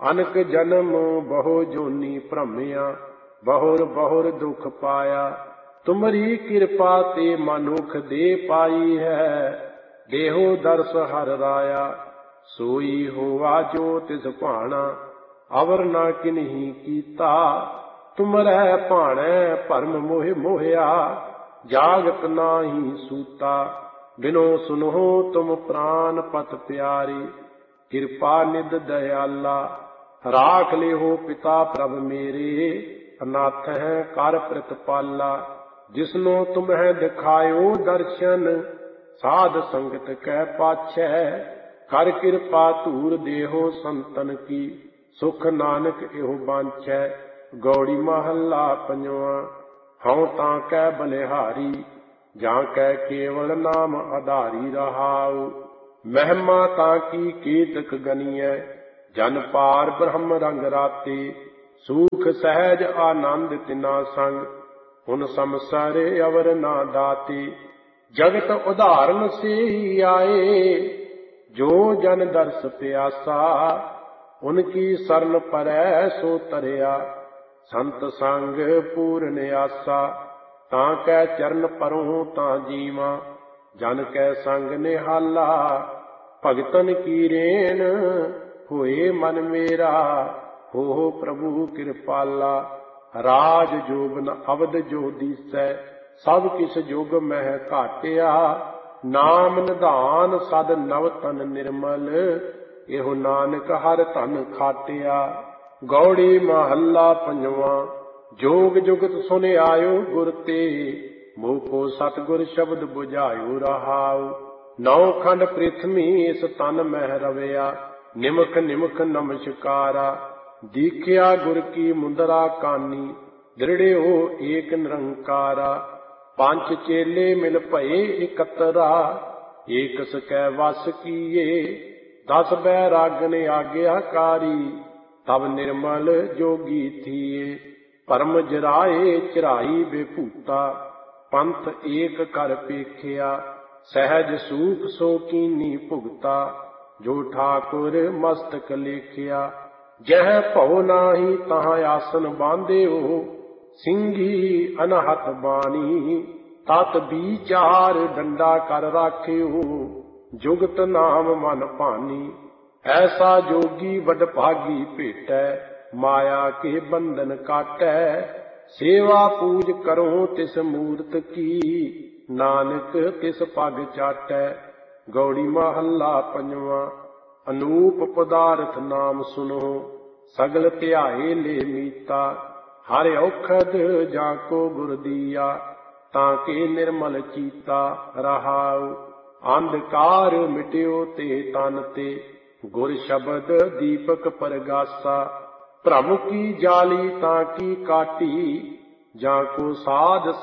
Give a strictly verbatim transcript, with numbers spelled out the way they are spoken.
अनक जन्म बहु जोनी भ्रमिया, बहुर बहुर दुख पाया। तुमरी कृपा ते मनुख दे पाई है, देहो दर्श हर राया। सोई होवा जो तिस भाना, अवर ना किन्ही कीता। तुमरै भाणै भरम मोह मोहिया, जागत नाही सूता। बिनो सुनहो तुम प्राण पत प्यारी, कृपा निध दयाला। राख लेहो पिता प्रभ मेरे, अनाथ है कर प्रतिपाला। जिसनो तुम्हें दिखायो दर्शन, साध संगत कै पाछै। कर कृपा धूर देहो संतन की, सुख नानक एहो बांछै। गौड़ी महला पंजवा। हऊँ तां कै बलिहारी, जां कै केवल नाम आधारी रहाऊ। महिमा तां की कीतक गनियै, जन पार ब्रह्म रंग राते। सुख सहज आनंद तिना संग, हुन समसर अवर ना दाते। जगत उदाहरण से ही आए, जो जन दर्श प्यासा। उनकी शरण परै सो तरया, संत संग पूर्ण आसा। तां कै चरण परों तां जीवा, जन कै संग निहाला। भगतन की रेण होए मन मेरा, हो प्रभु कृपाला। राज जोग न अवध जो दिसै, सब किस जुग मह घाटिया। नाम निधान सद नव तन निर्मल, एहो नानक हर धन खाटिया। गौड़ी महला पंजवा। जोग जुगत सुन आयो गुर ते, मोह को सतगुर शब्द बुझायो रहाऊ। नौ खंड पृथ्वी इस तन मह रवया, निमख निमख नमस्कारा। दीखिया गुर की मुद्रा कानी, दृढ़ो एक निरंकारा। पांच चेले मिल भये इकतरा, एक सकै वस किए। दस बैरागन आज्ञाकारी, तब निर्मल जोगी थिए। परम जराए चिराई बेभूता, पंथ एक कर पेखिया। सहज सूख सो कीनी भुगता, जो ठाकुर मस्तक लेखिया। जह भव नाही तहाँ आसन बांधियो, ਸਿੰਘੀ ਅਨਹਤ ਬਾਣੀ। ਤਤ ਵਿਚਾਰ ਡੰਡਾ ਕਰ ਰਾਖਿਓ, ਜੁਗਤ ਨਾਮ ਮਨ ਭਾਨੀ। ਐਸਾ ਜੋਗੀ ਵਡਭਾਗੀ ਭੇਟੈ, ਮਾਇਆ ਕੇ ਬੰਧਨ ਕਾਟੈ। ਸੇਵਾ ਪੂਜ ਕਰੋ ਤਿਸ ਮੂਰਤ ਕੀ, ਨਾਨਕ ਤਿਸ ਪਗ ਚਾਟੈ। ਗੌੜੀ ਮਹੱਲਾ ਪੰਜਵਾ। ਅਨੂਪ ਪਦਾਰਥ ਨਾਮ ਸੁਨੋ, ਸਗਲ ਧਿਆਏ ਲੇ ਮੀਤਾ। हर औखद जाको गुर दिया, ताके निर्मल चीता रहाऊ। अंधकार मिट्यो ते तन ते, गुर शब्द दीपक परगासा। भ्रम की जाली ताकी काटी, जाको साध